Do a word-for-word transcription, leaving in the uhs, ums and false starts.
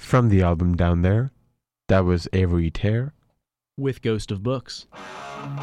From the album Down There, that was Avery Terre with Ghost of Books.